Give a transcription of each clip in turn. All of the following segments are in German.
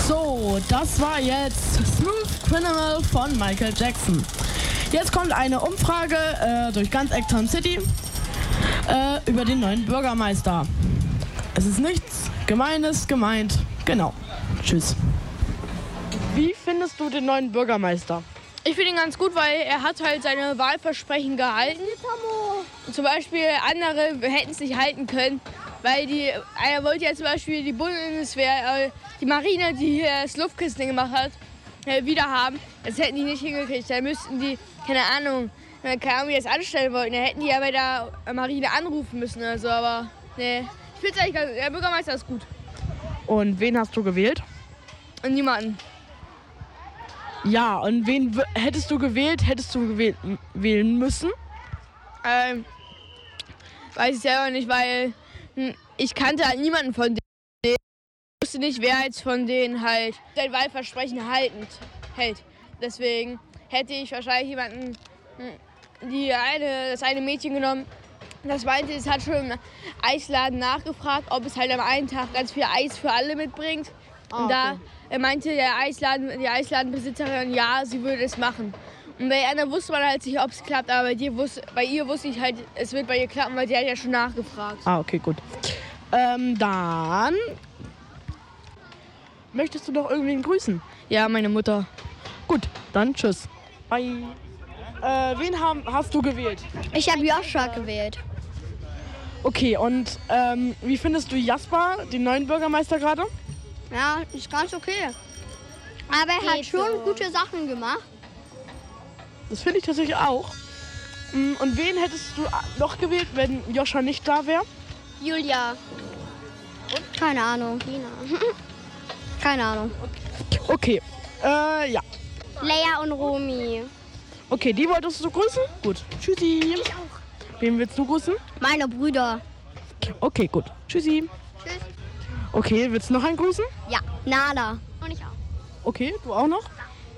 So, das war jetzt Smooth Criminal von Michael Jackson. Jetzt kommt eine Umfrage durch ganz Ecktown City über den neuen Bürgermeister. Es ist nichts Gemeines gemeint. Genau. Tschüss. Wie findest du den neuen Bürgermeister? Ich finde ihn ganz gut, weil er hat halt seine Wahlversprechen gehalten. Zum Beispiel andere hätten es nicht halten können, weil er wollte ja zum Beispiel die Bundeswehr, die Marine, die hier das Luftkissen gemacht hat, wieder haben. Das hätten die nicht hingekriegt. Da müssten die, keine Ahnung, wie das anstellen wollten. Da hätten die ja bei der Marine anrufen müssen. Also, aber nee. Ich finde es eigentlich ganz, der Bürgermeister ist gut. Und wen hast du gewählt? Und niemanden. Ja, und wen hättest du gewählt wählen müssen? Weiß ich selber nicht, weil ich kannte halt niemanden von denen. Ich wusste nicht, wer jetzt von denen halt sein Wahlversprechen hält. Deswegen hätte ich wahrscheinlich jemanden, das eine Mädchen genommen, das meinte, es hat schon im Eisladen nachgefragt, ob es halt am einen Tag ganz viel Eis für alle mitbringt. Und da meinte die Eisladenbesitzerin, ja, sie würde es machen. Und bei einer wusste man halt nicht, ob es klappt, aber bei ihr wusste ich halt, es wird bei ihr klappen, weil die hat ja schon nachgefragt. Okay, gut. Dann möchtest du doch irgendwen grüßen? Ja, meine Mutter. Gut, dann tschüss. Bye. Wen hast du gewählt? Ich habe Joscha gewählt. Okay, und wie findest du Jasper, den neuen Bürgermeister gerade? Ja, ist ganz okay. Aber er hat schon gute Sachen gemacht. Das finde ich tatsächlich auch. Und wen hättest du noch gewählt, wenn Joscha nicht da wäre? Julia. Und? Keine Ahnung. Lina. Keine Ahnung. Okay, ja. Leia und Romy. Okay, die wolltest du grüßen? Gut. Tschüssi. Ich auch. Wem willst du grüßen? Meine Brüder. Okay, gut. Tschüssi. Tschüss. Okay, willst du noch einen grüßen? Ja, Nala. Und ich auch. Okay, du auch noch?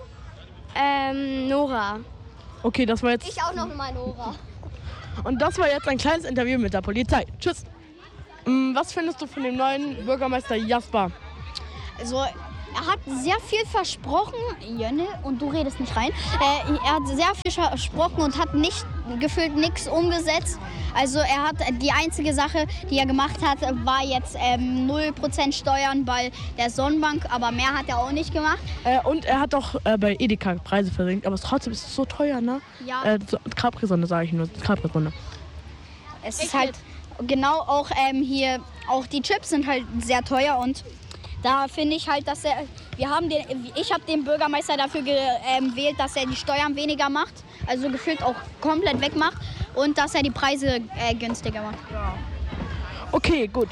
Nora. Okay, das war jetzt... Ich auch noch mal Nora. Und das war jetzt ein kleines Interview mit der Polizei. Tschüss. Was findest du von dem neuen Bürgermeister Jasper? Also, er hat sehr viel versprochen. Jönne, und du redest nicht rein. Er hat sehr viel versprochen und hat gefühlt nichts umgesetzt. Also er hat die einzige Sache, die er gemacht hat, war jetzt 0% Steuern bei der Sonnenbank, aber mehr hat er auch nicht gemacht. Und er hat doch bei Edeka Preise versenkt, aber trotzdem ist es so teuer, ne? Ja. Capri-Sonne sage ich nur, Capri-Sonne. Es ist halt genau auch hier, auch die Chips sind halt sehr teuer und da finde ich halt, dass ich habe den Bürgermeister dafür gewählt, dass er die Steuern weniger macht, also gefühlt auch komplett wegmacht und dass er die Preise günstiger macht. Ja. Okay, gut.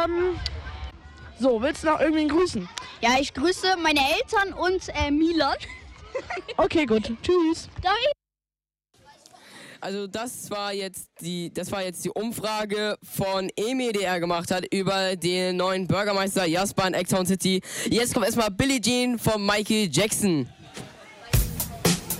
So, willst du noch irgendwen grüßen? Ja, ich grüße meine Eltern und Milan. Okay, gut. Tschüss. Also das war jetzt die Umfrage von Emil, die er gemacht hat über den neuen Bürgermeister Jasper in Ecktown City. Jetzt kommt erstmal Billie Jean von Michael Jackson.